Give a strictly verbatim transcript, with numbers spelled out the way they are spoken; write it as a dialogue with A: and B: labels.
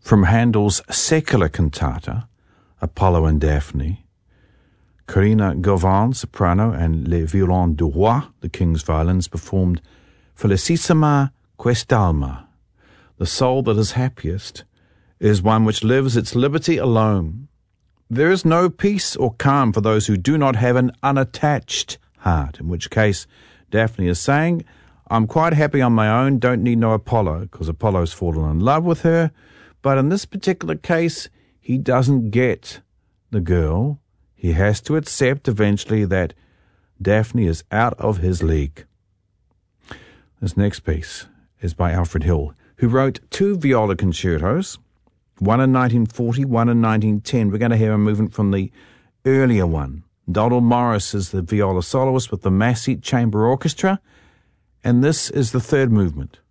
A: From Handel's secular cantata, Apollo and Daphne, Carina Gauvin, soprano, and Les Violons du Roi, the King's violins, performed Felicissima Quest'alma. The soul that is happiest is one which lives its liberty alone. There is no peace or calm for those who do not have an unattached heart, in which case Daphne is saying, I'm quite happy on my own, don't need no Apollo, because Apollo's fallen in love with her. But in this particular case, he doesn't get the girl. He has to accept eventually that Daphne is out of his league. This next piece is by Alfred Hill, who wrote two viola concertos, one in nineteen forty, one in nineteen ten. We're going to hear a movement from the earlier one. Donald Morris is the viola soloist with the Massey Chamber Orchestra, and this is the third movement.